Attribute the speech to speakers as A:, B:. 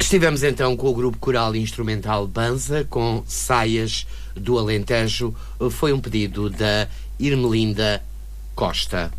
A: Estivemos então com o grupo coral e instrumental Banza, com Saias do Alentejo. Foi um pedido da Irmelinda Costa.